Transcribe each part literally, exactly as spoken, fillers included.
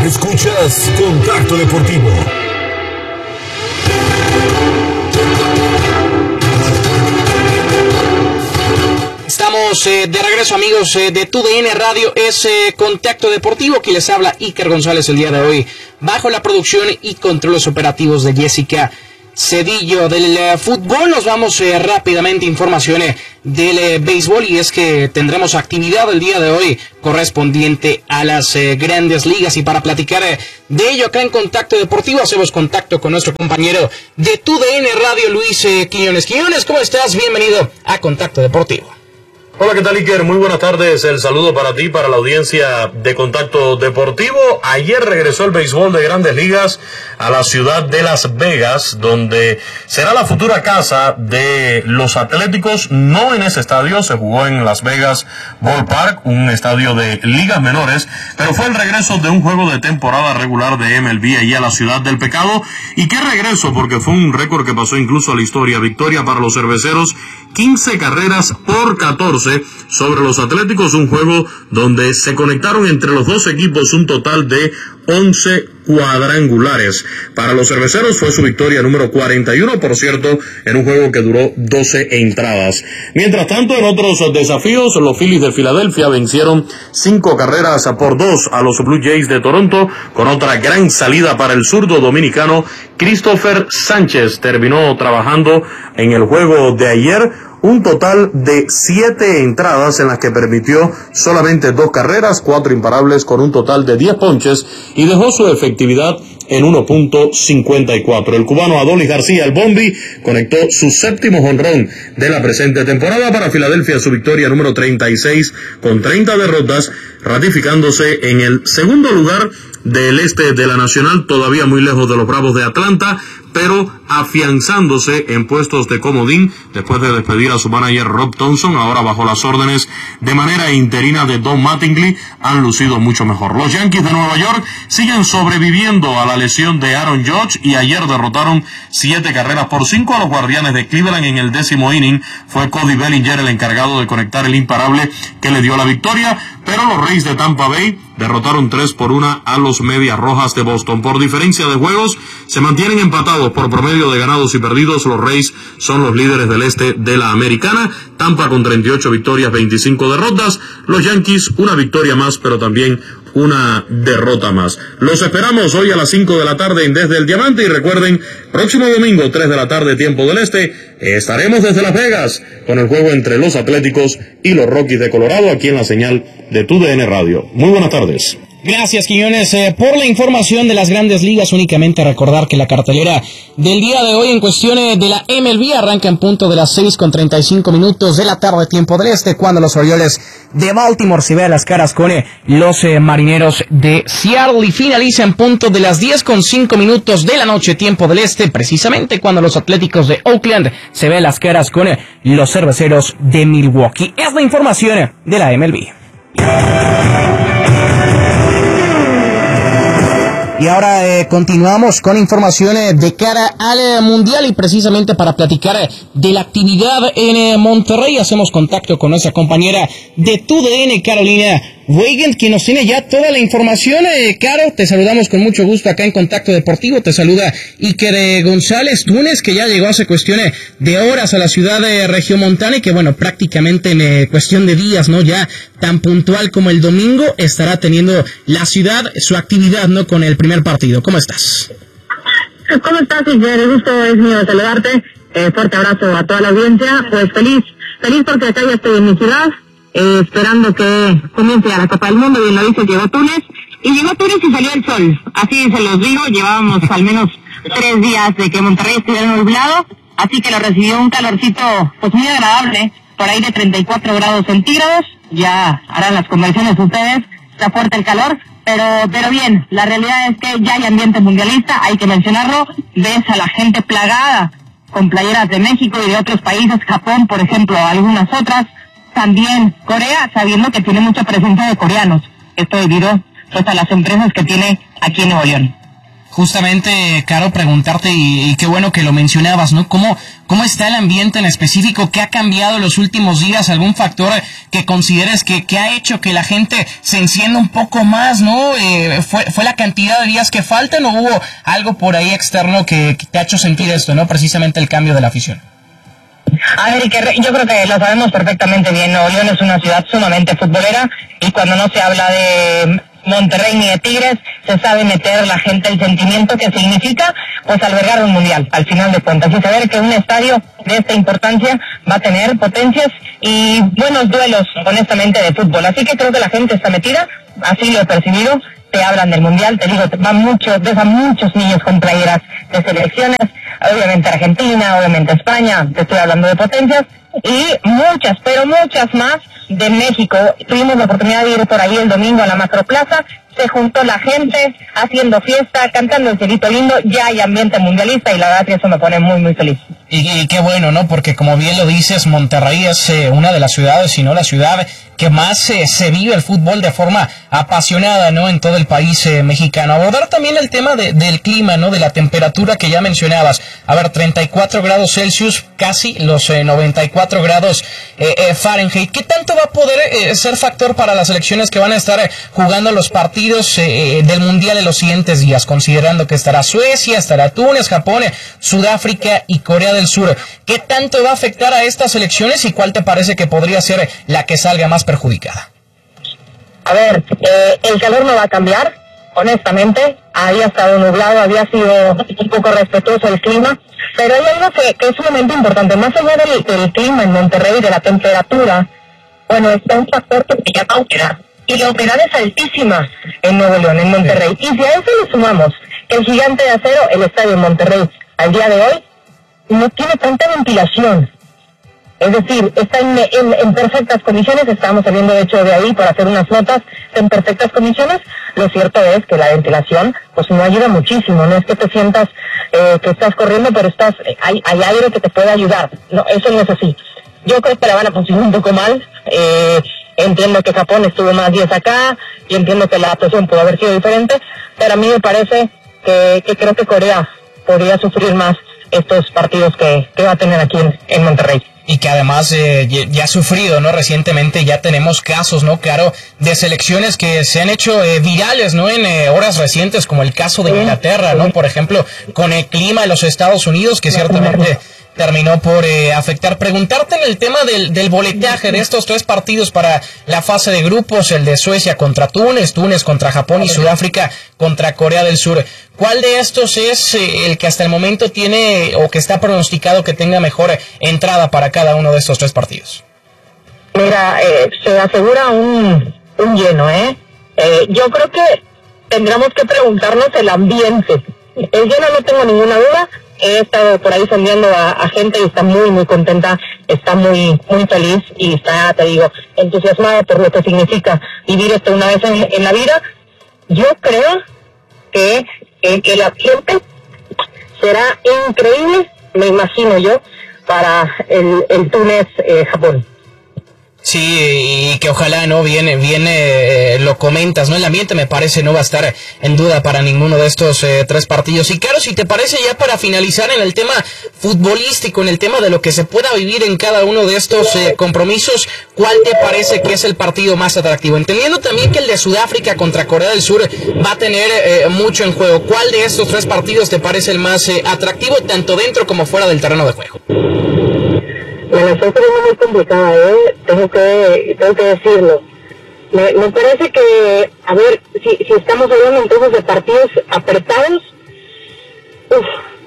Escuchas Contacto Deportivo. Estamos eh, de regreso, amigos eh, de T U D N Radio, es eh, Contacto Deportivo, que les habla Iker González el día de hoy, bajo la producción y controles operativos de Jessica Cedillo. Del eh, fútbol nos vamos eh, rápidamente a informaciones del eh, béisbol, y es que tendremos actividad el día de hoy correspondiente a las eh, grandes ligas, y para platicar eh, de ello acá en Contacto Deportivo hacemos contacto con nuestro compañero de T U D N Radio, Luis eh, Quiñones. Quiñones, ¿cómo estás? Bienvenido a Contacto Deportivo. Hola, ¿qué tal, Iker? Muy buenas tardes. El saludo para ti, para la audiencia de Contacto Deportivo. Ayer regresó el béisbol de Grandes Ligas a la ciudad de Las Vegas, donde será la futura casa de los Atléticos. No en ese estadio, se jugó en Las Vegas Ballpark, un estadio de ligas menores, pero fue el regreso de un juego de temporada regular de M L B allí a la ciudad del pecado. Y qué regreso, porque fue un récord que pasó incluso a la historia. Victoria para los cerveceros, quince carreras por catorce sobre los Atléticos, un juego donde se conectaron entre los dos equipos un total de once cuadrangulares. Para los cerveceros fue su victoria número cuarenta y uno, por cierto, en un juego que duró doce entradas. Mientras tanto, en otros desafíos, los Phillies de Filadelfia vencieron cinco carreras por dos a los Blue Jays de Toronto, con otra gran salida para el zurdo dominicano Christopher Sánchez. Terminó trabajando en el juego de ayer un total de siete entradas en las que permitió solamente dos carreras, cuatro imparables, con un total de diez ponches, y dejó su efectividad en uno punto cincuenta y cuatro. El cubano Adolis García, el Bombi, conectó su séptimo jonrón de la presente temporada. Para Filadelfia, su victoria número treinta y seis con treinta derrotas, ratificándose en el segundo lugar del este de la Nacional, todavía muy lejos de los Bravos de Atlanta, pero afianzándose en puestos de comodín después de despedir a su manager Rob Thompson. Ahora bajo las órdenes de manera interina de Don Mattingly han lucido mucho mejor. Los Yankees de Nueva York siguen sobreviviendo a la lesión de Aaron Judge, y ayer derrotaron siete carreras por cinco a los Guardianes de Cleveland. En el décimo inning fue Cody Bellinger el encargado de conectar el imparable que le dio la victoria, pero los Rays de Tampa Bay derrotaron tres por una a los Medias Rojas de Boston. Por diferencia de juegos, se mantienen empatados por promedio de ganados y perdidos. Los Rays son los líderes del este de la Americana. Tampa con treinta y ocho victorias, veinticinco derrotas. Los Yankees una victoria más, pero también una derrota más. Los esperamos hoy a las cinco de la tarde en Desde el Diamante, y recuerden, próximo domingo, tres de la tarde, tiempo del este, estaremos desde Las Vegas con el juego entre los Atléticos y los Rockies de Colorado, aquí en la señal de T U D N Radio. Muy buenas tardes. Gracias, Quiñones, eh, por la información de las grandes ligas. Únicamente recordar que la cartelera del día de hoy en cuestiones de la M L B arranca en punto de las seis con treinta y cinco minutos de la tarde, tiempo del este, cuando los Orioles de Baltimore se vean las caras con eh, los eh, Marineros de Seattle, y finaliza en punto de las diez con cinco minutos de la noche, tiempo del este, precisamente cuando los Atléticos de Oakland se vean las caras con eh, los Cerveceros de Milwaukee. Es la información de la M L B. Y ahora eh, continuamos con informaciones de cara al eh, Mundial, y precisamente para platicar eh, de la actividad en eh, Monterrey hacemos contacto con nuestra compañera de T U D N, Carolina Weigand, quien nos tiene ya toda la información. Eh, Caro, te saludamos con mucho gusto acá en Contacto Deportivo. Te saluda Iker eh, González Túnez, que ya llegó hace cuestiones de horas a la ciudad de Regiomontana, y que bueno, prácticamente en eh, cuestión de días, ¿no? Ya tan puntual como el domingo estará teniendo la ciudad su actividad, ¿no? Con el primer partido. ¿Cómo estás? ¿Cómo estás, Iker? El gusto es mío saludarte. Eh, fuerte abrazo a toda la audiencia. Pues feliz, feliz porque acá ya estoy en mi ciudad, eh, esperando que comience a la Copa del Mundo. Bien lo dice, llegó Túnez, y llegó Túnez y salió el sol. Así se los digo, llevábamos al menos tres días de que Monterrey estuviera nublado, así que lo recibió un calorcito pues muy agradable, por ahí de treinta y cuatro grados centígrados. Ya harán las conversiones ustedes, está fuerte el calor, pero pero bien, la realidad es que ya hay ambiente mundialista, hay que mencionarlo. Ves a la gente plagada con playeras de México y de otros países, Japón, por ejemplo, algunas otras, también Corea, sabiendo que tiene mucha presencia de coreanos, esto debido pues a las empresas que tiene aquí en Nuevo León. Justamente, Caro, preguntarte, y, y qué bueno que lo mencionabas, ¿no? ¿Cómo, cómo está el ambiente en específico? ¿Qué ha cambiado en los últimos días? ¿Algún factor que consideres que, que ha hecho que la gente se encienda un poco más, ¿no? Eh, ¿fue, ¿Fue la cantidad de días que faltan o hubo algo por ahí externo que, que te ha hecho sentir esto, ¿no? Precisamente el cambio de la afición. A ver, yo creo que lo sabemos perfectamente bien. Nuevo León es una ciudad sumamente futbolera y cuando no se habla de Monterrey ni de Tigres, se sabe meter la gente el sentimiento que significa pues albergar un mundial, al final de cuentas, y saber que un estadio de esta importancia va a tener potencias y buenos duelos, honestamente, de fútbol. Así que creo que la gente está metida, así lo he percibido. Te hablan del mundial, te digo, van muchos, dejan muchos niños con playeras de selecciones, obviamente Argentina, obviamente España, te estoy hablando de potencias, y muchas, pero muchas más de México. Tuvimos la oportunidad de ir por ahí el domingo a la Macroplaza, se juntó la gente haciendo fiesta, cantando el cielito lindo, ya hay ambiente mundialista y la verdad que eso me pone muy muy feliz. Y, y qué bueno, ¿no? Porque como bien lo dices, Monterrey es eh, una de las ciudades, si no la ciudad que más eh, se vive el fútbol de forma apasionada, ¿no? En todo el país eh, mexicano. Abordar también el tema de, del clima, ¿no? De la temperatura que ya mencionabas. A ver, treinta y cuatro grados Celsius, casi los eh, noventa y cuatro grados eh, eh, Fahrenheit. ¿Qué tanto va a poder eh, ser factor para las selecciones que van a estar eh, jugando los partidos eh, del Mundial en los siguientes días? Considerando que estará Suecia, estará Túnez, Japón, eh, Sudáfrica y Corea del Sur. ¿Qué tanto va a afectar a estas selecciones y cuál te parece que podría ser la que salga más perjudicada? A ver, eh, el calor no va a cambiar, honestamente. Había estado nublado, había sido un poco respetuoso el clima, pero hay algo que, que es sumamente importante. Más allá del, del clima en Monterrey, de la temperatura, bueno, está un factor que se llama humedad. Y la humedad es altísima en Nuevo León, en Monterrey. Sí. Y si a eso le sumamos que el Gigante de Acero, el estadio en Monterrey, al día de hoy, no tiene tanta ventilación. Es decir, está en, en, en perfectas condiciones. Estábamos saliendo de hecho de ahí para hacer unas notas en perfectas condiciones. Lo cierto es que la ventilación pues no ayuda muchísimo. No es que te sientas eh, que estás corriendo, pero estás hay, hay aire que te puede ayudar. No, eso no es así. Yo creo que la van a funcionar un poco mal. Eh, entiendo que Japón estuvo más días acá y entiendo que la adaptación pudo haber sido diferente, pero a mí me parece que, que creo que Corea podría sufrir más estos partidos que, que va a tener aquí en, en Monterrey. Y que además eh, ya ha sufrido, ¿no? Recientemente ya tenemos casos, ¿no, Caro? De selecciones que se han hecho eh, virales, ¿no? En eh, horas recientes, como el caso de Inglaterra, ¿no? Por ejemplo, con el clima de los Estados Unidos, que ciertamente terminó por eh, afectar. Preguntarte en el tema del, del boletaje de estos tres partidos para la fase de grupos, el de Suecia contra Túnez, Túnez contra Japón y Sudáfrica contra Corea del Sur. ¿Cuál de estos es eh, el que hasta el momento tiene o que está pronosticado que tenga mejor eh, entrada para cada uno de estos tres partidos? Mira, eh, se asegura un, un lleno, ¿eh? ¿eh? Yo creo que tendríamos que preguntarnos el ambiente. El lleno no tengo ninguna duda. He estado por ahí sondeando a, a gente y está muy, muy contenta, está muy, muy feliz y está, te digo, entusiasmada por lo que significa vivir esto una vez en, en la vida. Yo creo que, que, que el ambiente será increíble, me imagino yo, para el, el Túnez-Japón. Eh, Sí, y que ojalá, ¿no? Viene, viene, eh, lo comentas, ¿no? El ambiente me parece no va a estar en duda para ninguno de estos eh, tres partidos. Y claro, si te parece ya para finalizar en el tema futbolístico, en el tema de lo que se pueda vivir en cada uno de estos eh, compromisos, ¿cuál te parece que es el partido más atractivo? Entendiendo también que el de Sudáfrica contra Corea del Sur va a tener eh, mucho en juego. ¿Cuál de estos tres partidos te parece el más eh, atractivo, tanto dentro como fuera del terreno de juego? Bueno, estoy teniendo muy complicada, ¿eh? Tengo que, tengo que decirlo. Me, me parece que, a ver, si, si estamos hablando entonces de partidos apretados, uff,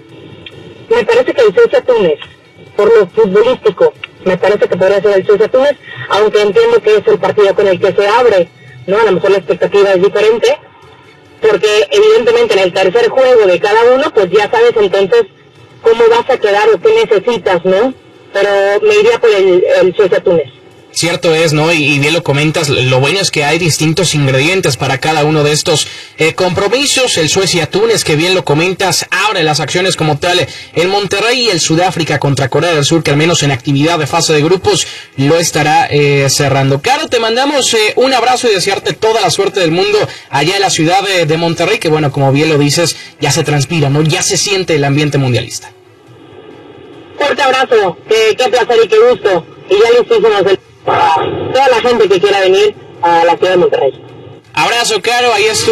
me parece que el Suecia-Túnez, por lo futbolístico, me parece que podría ser el Suecia-Túnez, aunque entiendo que es el partido con el que se abre, ¿no? A lo mejor la expectativa es diferente, porque evidentemente en el tercer juego de cada uno, pues ya sabes entonces cómo vas a quedar o qué necesitas, ¿no? Pero me iría por el, el Suecia-Túnez. Cierto es, ¿no? Y, y bien lo comentas, lo bueno es que hay distintos ingredientes para cada uno de estos eh, compromisos. El Suecia-Túnez, que bien lo comentas, abre las acciones como tal en Monterrey, y el Sudáfrica contra Corea del Sur, que al menos en actividad de fase de grupos lo estará eh, cerrando. Caro, te mandamos eh, un abrazo y desearte toda la suerte del mundo allá en la ciudad de, de Monterrey, que bueno, como bien lo dices, ya se transpira, ¿no? Ya se siente el ambiente mundialista. Fuerte abrazo, qué, qué placer y qué gusto. Y ya listísimos el... para toda la gente que quiera venir a la ciudad de Monterrey. Abrazo, Caro, ahí estuvo.